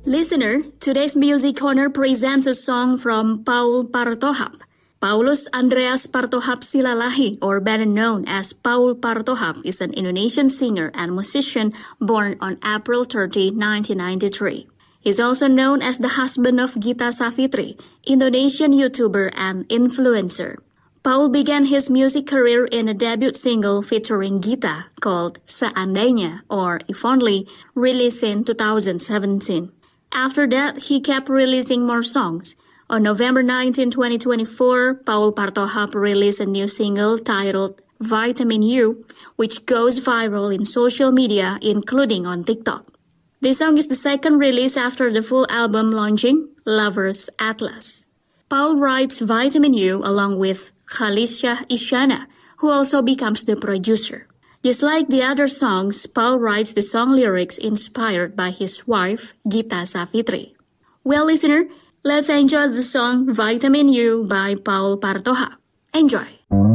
Listener, today's Music Corner presents a song from Paul Partohap. Paulus Andreas Partohap Silalahi, or better known as Paul Partohap, is an Indonesian singer and musician born on April 30, 1993. He's also known as the husband of Gita Savitri, Indonesian YouTuber and influencer. Paul began his music career in a debut single featuring Gita called Seandainya, or If Only, released in 2017. After that, he kept releasing more songs. On November 19, 2024, Paul Partohap released a new single titled Vitamin U, which goes viral in social media, including on TikTok. This song is the second release after the full album launching, Lover's Atlas. Paul writes Vitamin U along with Khalisha Isyana, who also becomes the producer. Just like the other songs, Paul writes the song lyrics inspired by his wife, Gita Savitri. Well, listener, let's enjoy the song Vitamin U by Paul Partohap. Enjoy!